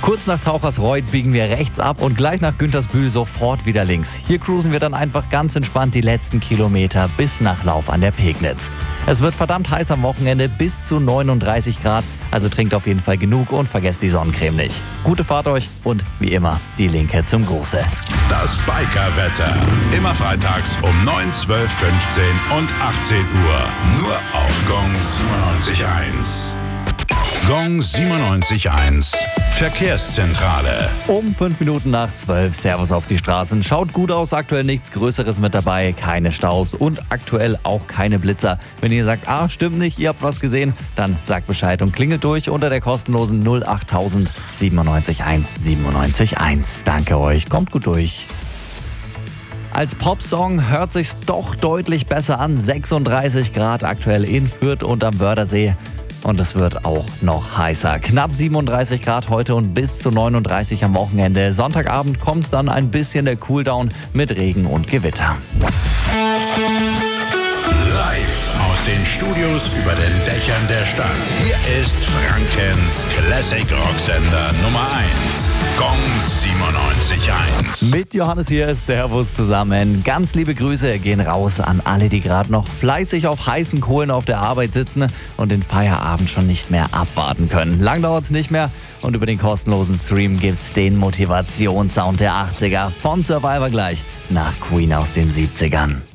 Kurz nach Tauchersreuth biegen wir rechts ab und gleich nach Güntersbühl sofort wieder links. Hier cruisen wir dann einfach ganz entspannt die letzten Kilometer bis nach Lauf an der Pegnitz. Es wird verdammt heiß am Wochenende, bis zu 39 Grad. Also trinkt auf jeden Fall genug und vergesst die Sonnencreme nicht. Gute Fahrt euch und wie immer die Linke zum Gruße. Das Biker-Wetter. Immer freitags um 9, 12, 15 und 18 Uhr. Nur auf Gong 97.1. Gong 97.1. Verkehrszentrale. Um 5 Minuten nach 12. Servus auf die Straßen. Schaut gut aus, aktuell nichts Größeres mit dabei, keine Staus und aktuell auch keine Blitzer. Wenn ihr sagt, stimmt nicht, ihr habt was gesehen, dann sagt Bescheid und klingelt durch unter der kostenlosen 08000 97.1 97.1. Danke euch, kommt gut durch. Als Popsong hört sich's doch deutlich besser an. 36 Grad aktuell in Fürth und am Wörthersee. Und es wird auch noch heißer. Knapp 37 Grad heute und bis zu 39 am Wochenende. Sonntagabend kommt dann ein bisschen der Cooldown mit Regen und Gewitter. Live aus den Studios über den Dächern der Stadt. Hier ist Frankens Classic Rocksender Nummer 1. Gong 97.1. Mit Johannes hier, Servus zusammen. Ganz liebe Grüße gehen raus an alle, die gerade noch fleißig auf heißen Kohlen auf der Arbeit sitzen und den Feierabend schon nicht mehr abwarten können. Lang dauert's nicht mehr und über den kostenlosen Stream gibt's den Motivationssound der 80er von Survivor gleich nach Queen aus den 70ern.